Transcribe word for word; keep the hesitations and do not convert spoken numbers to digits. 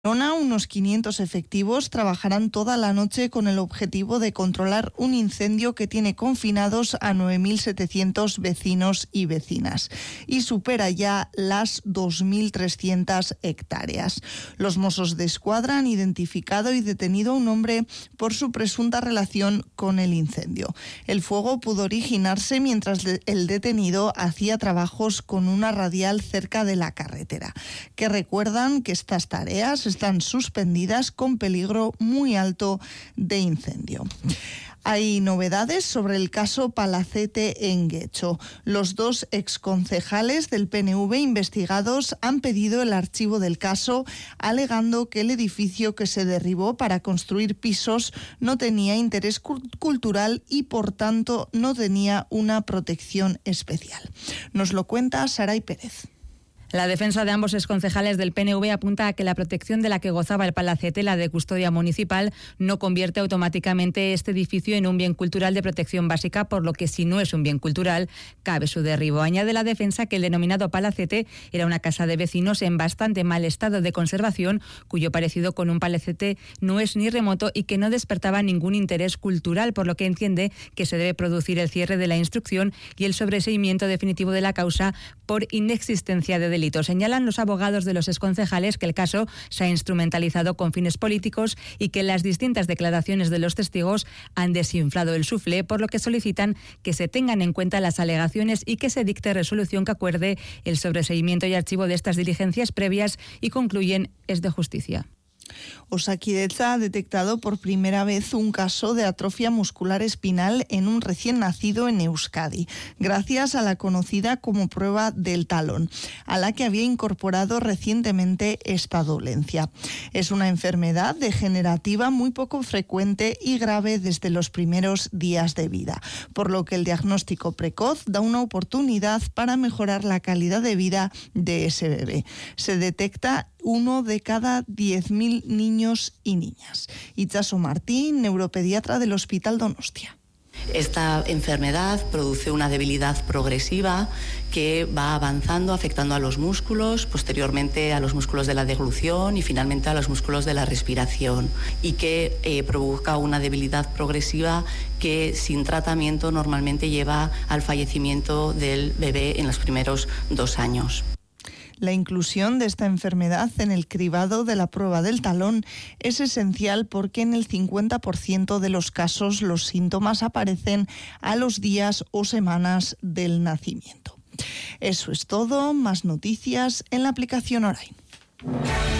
Unos quinientos efectivos trabajarán toda la noche con el objetivo de controlar un incendio que tiene confinados a nueve mil setecientos vecinos y vecinas y supera ya las dos mil trescientas hectáreas. Los Mossos d'Esquadra han identificado y detenido a un hombre por su presunta relación con el incendio. El fuego pudo originarse mientras el detenido hacía trabajos con una radial cerca de la carretera, que recuerdan que estas tareas están suspendidas con peligro muy alto de incendio. Hay novedades sobre el caso Palacete en Guecho. Los dos exconcejales del P N V investigados han pedido el archivo del caso, alegando que el edificio que se derribó para construir pisos no tenía interés cultural y, por tanto, no tenía una protección especial. Nos lo cuenta Saray Pérez. La defensa de ambos exconcejales del P N V apunta a que la protección de la que gozaba el Palacete, la de custodia municipal, no convierte automáticamente este edificio en un bien cultural de protección básica, por lo que si no es un bien cultural, cabe su derribo. Añade la defensa que el denominado Palacete era una casa de vecinos en bastante mal estado de conservación, cuyo parecido con un palacete no es ni remoto y que no despertaba ningún interés cultural, por lo que entiende que se debe producir el cierre de la instrucción y el sobreseimiento definitivo de la causa por inexistencia de delitos. Señalan los abogados de los exconcejales que el caso se ha instrumentalizado con fines políticos y que las distintas declaraciones de los testigos han desinflado el suflé, por lo que solicitan que se tengan en cuenta las alegaciones y que se dicte resolución que acuerde el sobreseimiento y archivo de estas diligencias previas, y concluyen es de justicia. Osakidetza ha detectado por primera vez un caso de atrofia muscular espinal en un recién nacido en Euskadi, gracias a la conocida como prueba del talón, a la que había incorporado recientemente esta dolencia. Es una enfermedad degenerativa muy poco frecuente y grave desde los primeros días de vida, por lo que el diagnóstico precoz da una oportunidad para mejorar la calidad de vida de ese bebé. Se detecta uno de cada diez mil niños y niñas. Itxaso Martín, neuropediatra del Hospital Donostia. Esta enfermedad produce una debilidad progresiva que va avanzando, afectando a los músculos, posteriormente a los músculos de la deglución y finalmente a los músculos de la respiración, y que eh, provoca una debilidad progresiva que sin tratamiento normalmente lleva al fallecimiento del bebé en los primeros dos años. La inclusión de esta enfermedad en el cribado de la prueba del talón es esencial porque en el cincuenta por ciento de los casos los síntomas aparecen a los días o semanas del nacimiento. Eso es todo. Más noticias en la aplicación Orain.